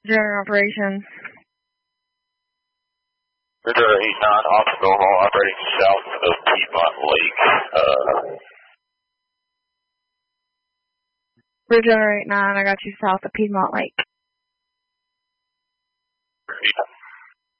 General operations. Radar 89, off normal, operating south of Piedmont Lake. Radar 89, I got you south of Piedmont Lake.